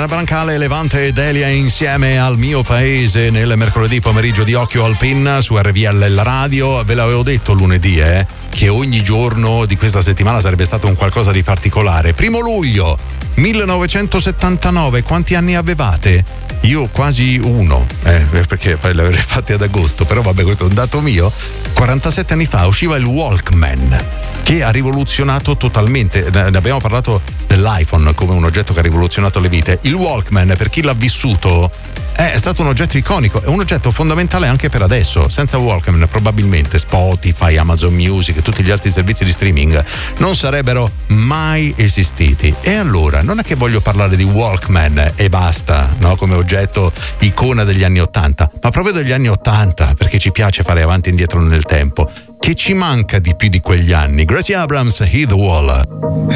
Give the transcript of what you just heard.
Brancale, Levante e Delia insieme al Mio Paese nel mercoledì pomeriggio di Occhio al Pin su RVL la radio. Ve l'avevo detto lunedì che ogni giorno di questa settimana sarebbe stato un qualcosa di particolare. 1 luglio 1979, quanti anni avevate? Io quasi uno, perché poi le avrei fatte ad agosto, però vabbè, questo è un dato mio. 47 anni fa usciva il Walkman, che ha rivoluzionato totalmente. Ne abbiamo parlato dell'iPhone come un oggetto che ha rivoluzionato le vite. Il Walkman, per chi l'ha vissuto, è stato un oggetto iconico, è un oggetto fondamentale anche per adesso. Senza Walkman probabilmente Spotify, Amazon Music e tutti gli altri servizi di streaming non sarebbero mai esistiti. E allora non è che voglio parlare di Walkman e basta, no? Come oggetto icona degli anni '80, ma proprio degli anni '80, perché ci piace fare avanti e indietro nel tempo. Che ci manca di più di quegli anni? Gracie Abrams, Hit the Wall.